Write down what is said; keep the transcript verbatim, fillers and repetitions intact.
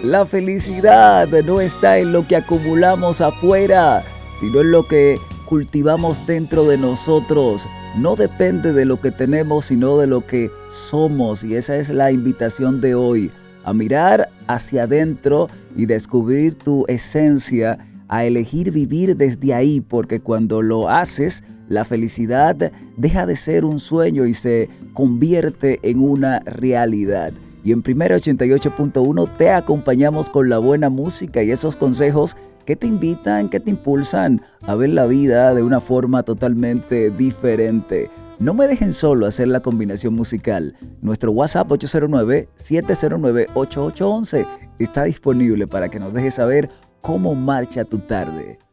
La felicidad no está en lo que acumulamos afuera, sino en lo que cultivamos dentro de nosotros. No depende de lo que tenemos, sino de lo que somos. Y esa es la invitación de hoy, a mirar hacia adentro y descubrir tu esencia, a elegir vivir desde ahí, porque cuando lo haces, la felicidad deja de ser un sueño y se convierte en una realidad. Y en Primera ochenta y ocho punto uno te acompañamos con la buena música y esos consejos que te invitan, que te impulsan a ver la vida de una forma totalmente diferente. No me dejen solo hacer la combinación musical. Nuestro WhatsApp ocho cero nueve, siete cero nueve, ocho ocho uno uno está disponible para que nos dejes saber cómo marcha tu tarde.